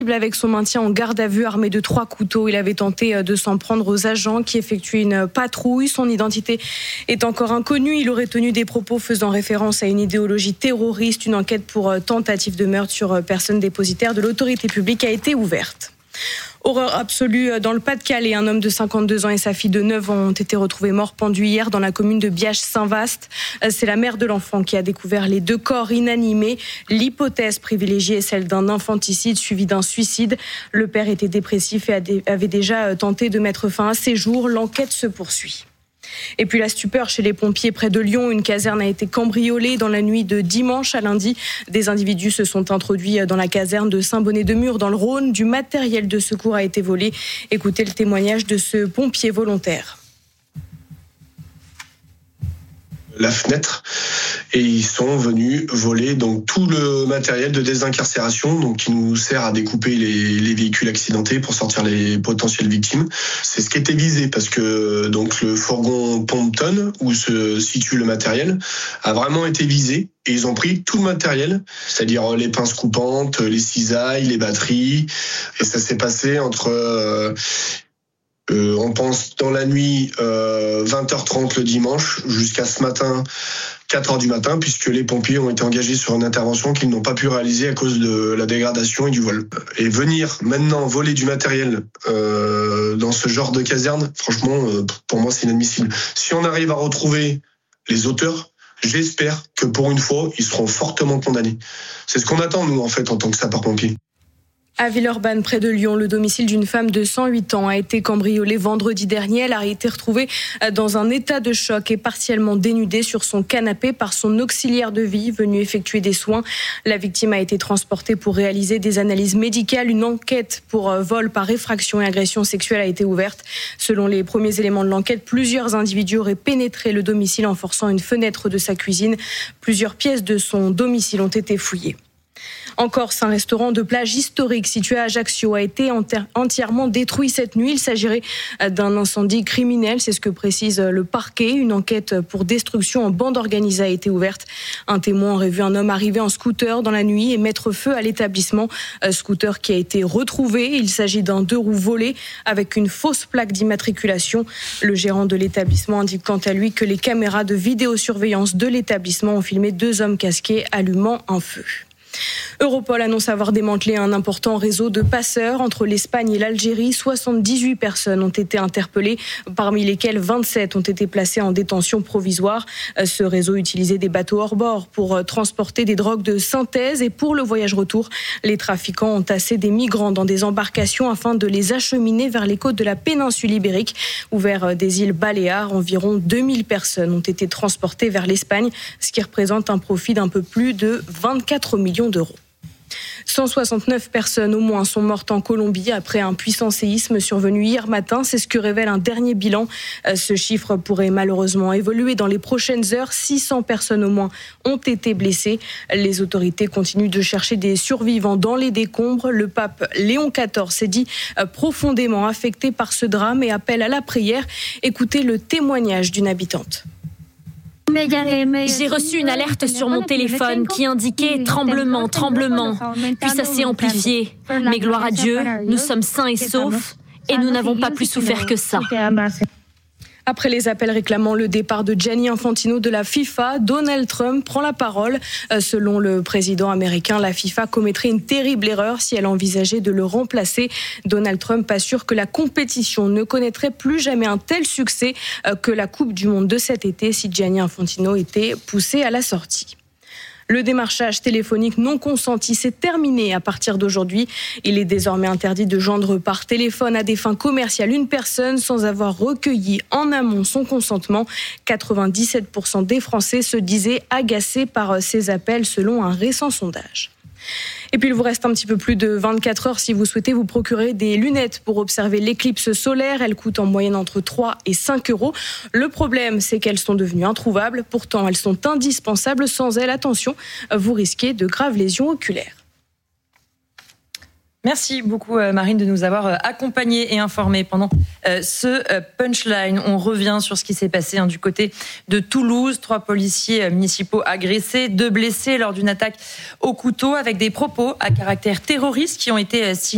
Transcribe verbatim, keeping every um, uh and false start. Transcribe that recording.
Avec son maintien en garde à vue, armé de trois couteaux, il avait tenté de s'en prendre aux agents qui effectuaient une patrouille. Son identité est encore inconnue. Il aurait tenu des propos faisant référence à une idéologie terroriste. Une enquête pour tentative de meurtre sur personne dépositaire de l'autorité publique a été ouverte. Horreur absolue dans le Pas-de-Calais. Un homme de cinquante-deux ans et sa fille de neuf ans ont été retrouvés morts pendus hier dans la commune de Biache-Saint-Vaast. C'est la mère de l'enfant qui a découvert les deux corps inanimés. L'hypothèse privilégiée est celle d'un infanticide suivi d'un suicide. Le père était dépressif et avait déjà tenté de mettre fin à ses jours. L'enquête se poursuit. Et puis la stupeur chez les pompiers près de Lyon. Une caserne a été cambriolée dans la nuit de dimanche à lundi. Des individus se sont introduits dans la caserne de Saint-Bonnet-de-Mur dans le Rhône. Du matériel de secours a été volé. Écoutez le témoignage de ce pompier volontaire. La fenêtre et ils sont venus voler donc tout le matériel de désincarcération donc qui nous sert à découper les, les véhicules accidentés pour sortir les potentielles victimes. C'est ce qui était visé parce que donc le fourgon pompe-tonne où se situe le matériel a vraiment été visé et ils ont pris tout le matériel, c'est-à-dire les pinces coupantes, les cisailles, les batteries et ça s'est passé entre euh, Euh, on pense dans la nuit euh, vingt heures trente le dimanche jusqu'à ce matin quatre heures du matin puisque les pompiers ont été engagés sur une intervention qu'ils n'ont pas pu réaliser à cause de la dégradation et du vol. Et venir maintenant voler du matériel euh, dans ce genre de caserne, franchement euh, pour moi c'est inadmissible. Si on arrive à retrouver les auteurs, j'espère que pour une fois ils seront fortement condamnés. C'est ce qu'on attend nous en fait en tant que sapeurs-pompiers. À Villeurbanne, près de Lyon, le domicile d'une femme de cent huit ans a été cambriolé vendredi dernier. Elle a été retrouvée dans un état de choc et partiellement dénudée sur son canapé par son auxiliaire de vie venu effectuer des soins. La victime a été transportée pour réaliser des analyses médicales. Une enquête pour vol par effraction et agression sexuelle a été ouverte. Selon les premiers éléments de l'enquête, plusieurs individus auraient pénétré le domicile en forçant une fenêtre de sa cuisine. Plusieurs pièces de son domicile ont été fouillées. En Corse, un restaurant de plage historique situé à Ajaccio a été entièrement détruit cette nuit. Il s'agirait d'un incendie criminel, c'est ce que précise le parquet. Une enquête pour destruction en bande organisée a été ouverte. Un témoin aurait vu un homme arriver en scooter dans la nuit et mettre feu à l'établissement. Un scooter qui a été retrouvé. Il s'agit d'un deux roues volé avec une fausse plaque d'immatriculation. Le gérant de l'établissement indique quant à lui que les caméras de vidéosurveillance de l'établissement ont filmé deux hommes casqués allumant un feu. Europol annonce avoir démantelé un important réseau de passeurs entre l'Espagne et l'Algérie. soixante-dix-huit personnes ont été interpellées, parmi lesquelles vingt-sept ont été placées en détention provisoire. Ce réseau utilisait des bateaux hors bord pour transporter des drogues de synthèse et pour le voyage retour, les trafiquants ont tassé des migrants dans des embarcations afin de les acheminer vers les côtes de la péninsule ibérique ou vers des îles Baléares. Environ deux mille personnes ont été transportées vers l'Espagne, ce qui représente un profit d'un peu plus de vingt-quatre millions d'euros. cent soixante-neuf personnes au moins sont mortes en Colombie après un puissant séisme survenu hier matin. C'est ce que révèle un dernier bilan. Ce chiffre pourrait malheureusement évoluer dans les prochaines heures. six cents personnes au moins ont été blessées. Les autorités continuent de chercher des survivants dans les décombres. Le pape Léon quatorze s'est dit profondément affecté par ce drame et appelle à la prière. Écoutez le témoignage d'une habitante. J'ai reçu une alerte sur mon téléphone qui indiquait tremblement, tremblement. Puis ça s'est amplifié. Mais gloire à Dieu, nous sommes sains et saufs et nous n'avons pas plus souffert que ça. Après les appels réclamant le départ de Gianni Infantino de la FIFA, Donald Trump prend la parole. Selon le président américain, la FIFA commettrait une terrible erreur si elle envisageait de le remplacer. Donald Trump assure que la compétition ne connaîtrait plus jamais un tel succès que la Coupe du Monde de cet été si Gianni Infantino était poussé à la sortie. Le démarchage téléphonique non consenti s'est terminé à partir d'aujourd'hui. Il est désormais interdit de joindre par téléphone à des fins commerciales une personne sans avoir recueilli en amont son consentement. quatre-vingt-dix-sept pour cent des Français se disaient agacés par ces appels selon un récent sondage. Et puis il vous reste un petit peu plus de vingt-quatre heures si vous souhaitez vous procurer des lunettes pour observer l'éclipse solaire. Elles coûtent en moyenne entre trois et cinq euros. Le problème, c'est qu'elles sont devenues introuvables. Pourtant, elles sont indispensables. Sans elles, attention, vous risquez de graves lésions oculaires. Merci beaucoup Marine de nous avoir accompagnés et informés pendant ce punchline. On revient sur ce qui s'est passé hein, du côté de Toulouse. Trois policiers municipaux agressés, deux blessés lors d'une attaque au couteau avec des propos à caractère terroriste qui ont été signés.